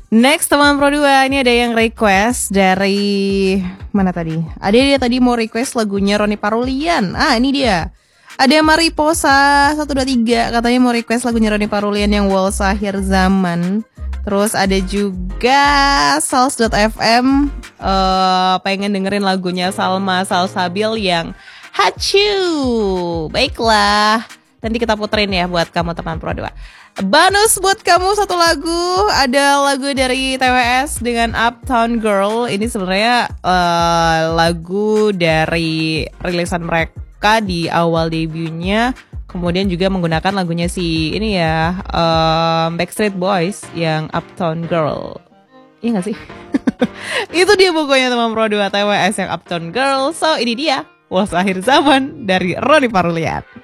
Next teman Pro 2, ini ada yang request dari mana tadi? Ada dia tadi mau request lagunya Roni Parulian. Ini dia. Ada Mariposa 123 katanya mau request lagunya Roni Parulian yang Waltz Akhir Zaman. Terus ada juga Sals.fm pengen dengerin lagunya Salma Salsabil yang Hachu. Baiklah, nanti kita puterin ya buat kamu teman Pro 2. Bonus buat kamu satu lagu, ada lagu dari TWS dengan Uptown Girl. Ini sebenarnya lagu dari rilisan mereka di awal debutnya. Kemudian juga menggunakan lagunya si ini ya, Backstreet Boys yang Uptown Girl. Iya gak sih? Itu dia pokoknya teman Pro 2 TWS yang Uptown Girl. So ini dia Waltz Akhir Zaman dari Roni Parulian.